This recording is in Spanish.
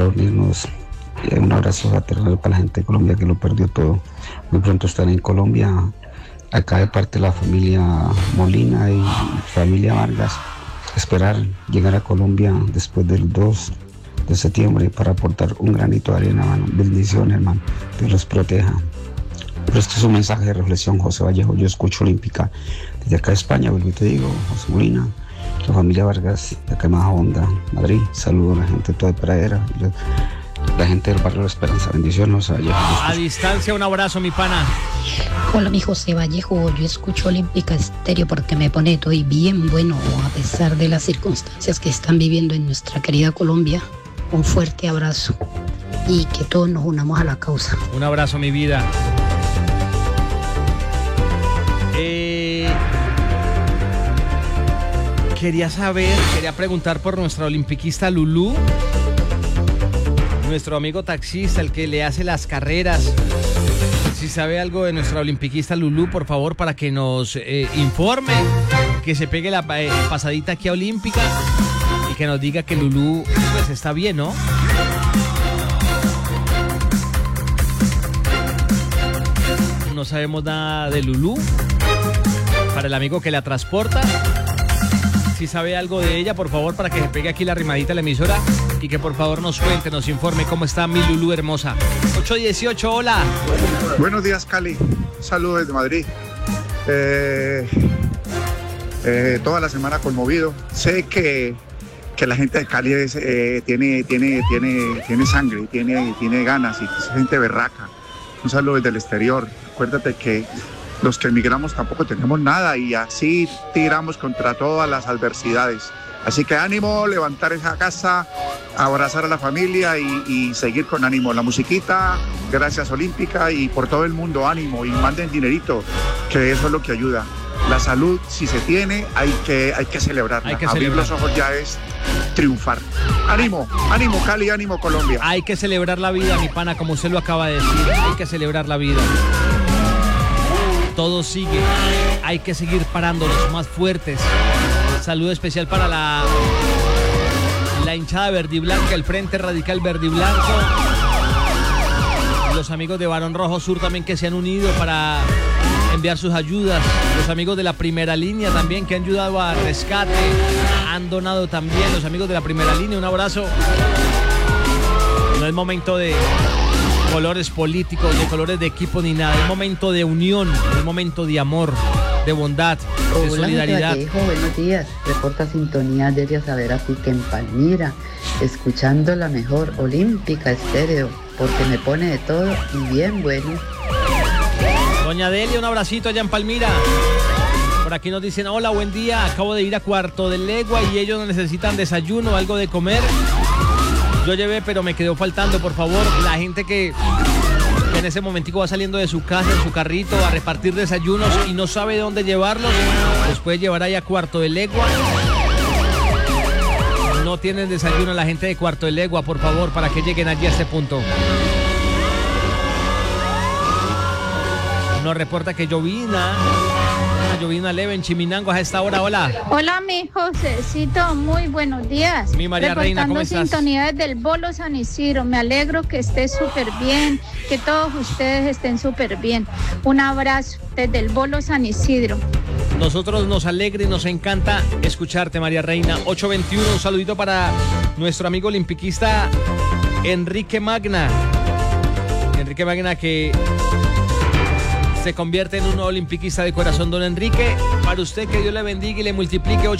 para unirnos. Un abrazo fraternal para la gente de Colombia que lo perdió todo. Muy pronto estaré en Colombia, acá de parte de la familia Molina y familia Vargas. Esperar llegar a Colombia después del 2 de septiembre para aportar un granito de arena, hermano. Bendiciones, hermano. Dios los proteja. Pero este es un mensaje de reflexión, José Vallejo. Yo escucho Olímpica desde acá de España, vuelvo y te digo, José Molina, la familia Vargas, de acá en Majadahonda, Madrid. Saludos a la gente toda de Pradera, la gente del barrio La Esperanza. Bendiciones, José Vallejo. A distancia, un abrazo, mi pana. Hola, mi José Vallejo. Yo escucho Olímpica Estéreo porque me pone todo bien bueno, a pesar de las circunstancias que están viviendo en nuestra querida Colombia. Un fuerte abrazo y que todos nos unamos a la causa. Un abrazo, mi vida. Quería preguntar por nuestra olimpiquista Lulú, nuestro amigo taxista, el que le hace las carreras. Si sabe algo de nuestra olimpiquista Lulú, por favor, para que nos informe, que se pegue la pasadita aquí a Olímpica y que nos diga que Lulú pues está bien, ¿no? No sabemos nada de Lulú. Para el amigo que la transporta, si sabe algo de ella, por favor, para que se pegue aquí la rimadita a la emisora y que por favor nos cuente, nos informe cómo está mi Lulú hermosa. 8:18, hola. Buenos días, Cali. Saludos desde Madrid. Toda la semana conmovido. Sé que la gente de Cali tiene sangre, tiene ganas y es gente berraca. Un saludo desde el exterior. Acuérdate que los que emigramos tampoco tenemos nada y así tiramos contra todas las adversidades. Así que ánimo, levantar esa casa, abrazar a la familia y seguir con ánimo. La musiquita, gracias Olímpica, y por todo el mundo ánimo y manden dinerito, que eso es lo que ayuda. La salud, si se tiene, hay que celebrarla. Abrir los ojos ya es triunfar. Ánimo, ánimo Cali, ánimo Colombia. Hay que celebrar la vida, mi pana, como usted lo acaba de decir. Hay que celebrar la vida. Todo sigue, hay que seguir parándonos más fuertes. Saludo especial para la hinchada verdiblanca, el Frente Radical Verdiblanco, los amigos de Barón Rojo Sur también que se han unido para enviar sus ayudas, los amigos de la primera línea también que han ayudado a rescate, han donado también, los amigos de la primera línea, un abrazo. No es momento de colores políticos, de colores de equipo ni nada, es momento de unión, es momento de amor, de bondad, de solidaridad. Hola, buenos días, reporta sintonía de Savera Pique en Palmira, escuchando la mejor Olímpica Estéreo, porque me pone de todo y bien bueno. Doña Delia, un abracito allá en Palmira. Por aquí nos dicen, hola, buen día, acabo de ir a Cuarto de Legua y ellos necesitan desayuno, algo de comer. Yo llevé, pero me quedó faltando, por favor, la gente que en ese momentico va saliendo de su casa, en su carrito, a repartir desayunos y no sabe dónde llevarlos, los puede llevar ahí a Cuarto de Legua. No tienen desayuno la gente de Cuarto de Legua, por favor, para que lleguen allí a este punto. Nos reporta que llovina leve en Chiminango a esta hora. Hola. Hola, mi Josecito, muy buenos días. Mi María Reina, ¿cómo estás? Sintonía desde el Bolo San Isidro. Me alegro que estés súper bien, que todos ustedes estén súper bien. Un abrazo desde el Bolo San Isidro. Nosotros nos alegra y nos encanta escucharte, María Reina. 8:21, un saludito para nuestro amigo olimpiquista Enrique Magna. Enrique Magna, que se convierte en un olimpiquista de corazón. Don Enrique, para usted, que Dios le bendiga y le multiplique 8